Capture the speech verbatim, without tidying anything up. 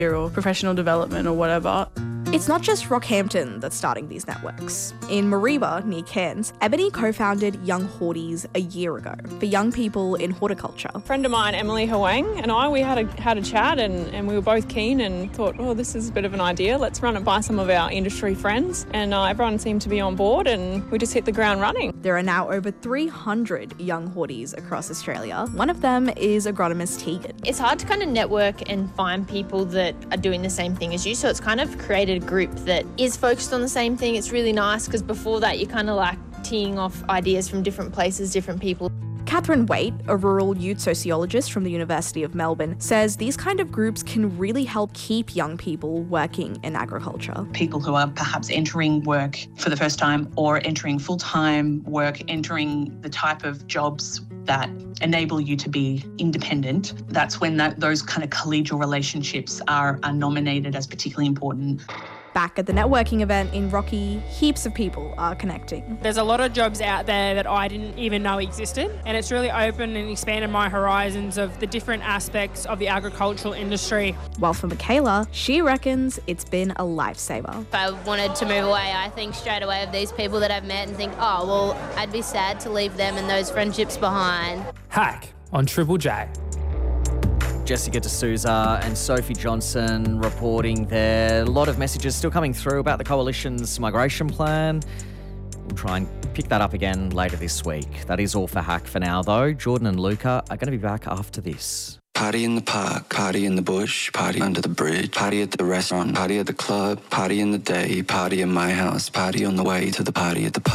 or professional development or whatever. It's not just Rockhampton that's starting these networks. In Mareeba, near Cairns, Ebony co-founded Young Horties a year ago for young people in horticulture. A friend of mine, Emily Hwang, and I, we had a, had a chat and, and we were both keen and thought, oh, this is a bit of an idea. Let's run it by some of our industry friends. And uh, everyone seemed to be on board and we just hit the ground running. There are now over three hundred Young Horties across Australia. One of them is agronomist Tegan. It's hard to kind of network and find people that are doing the same thing as you, so it's kind of created a group that is focused on the same thing. It's really nice because before that you're kind of like teeing off ideas from different places, different people. Catherine Waite, a rural youth sociologist from the University of Melbourne, says these kind of groups can really help keep young people working in agriculture. People who are perhaps entering work for the first time or entering full-time work, entering the type of jobs that enable you to be independent, that's when that, those kind of collegial relationships are, are nominated as particularly important. Back at the networking event in Rocky, heaps of people are connecting. There's a lot of jobs out there that I didn't even know existed, and it's really opened and expanded my horizons of the different aspects of the agricultural industry. While for Michaela, she reckons it's been a lifesaver. If I wanted to move away, I think straight away of these people that I've met and think, oh, well, I'd be sad to leave them and those friendships behind. Hack on Triple J. Jessica D'Souza and Sophie Johnson reporting there. A lot of messages still coming through about the Coalition's migration plan. We'll try and pick that up again later this week. That is all for Hack for now, though. Jordan and Luca are going to be back after this. Party in the park, party in the bush, party under the bridge, party at the restaurant, party at the club, party in the day, party in my house, party on the way to the party at the park.